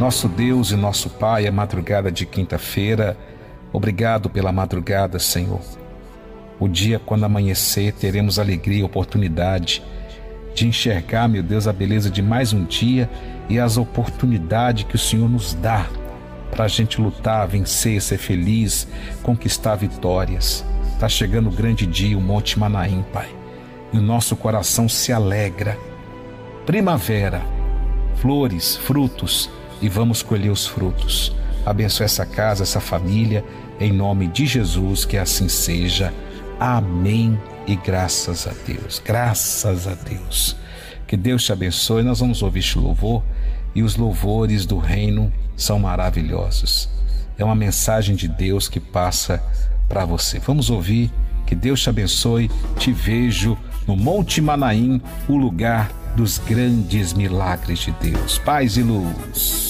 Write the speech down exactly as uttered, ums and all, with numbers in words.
Nosso Deus e nosso Pai, a madrugada de quinta-feira, obrigado pela madrugada, Senhor. O dia, quando amanhecer, teremos alegria e oportunidade de enxergar, meu Deus, a beleza de mais um dia e as oportunidades que o Senhor nos dá para a gente lutar, vencer, ser feliz, conquistar vitórias. Está chegando o grande dia, o Monte Manaim, Pai, e o nosso coração se alegra. Primavera, flores, frutos, e vamos colher os frutos. Abençoe essa casa, essa família, em nome de Jesus, que assim seja. Amém e graças a Deus, graças a Deus. Que Deus te abençoe. Nós vamos ouvir este louvor, e os louvores do reino são maravilhosos. É uma mensagem de Deus que passa para você. Vamos ouvir. Que Deus te abençoe. Te vejo no Monte Manaim, o lugar dos grandes milagres de Deus. Paz e luz.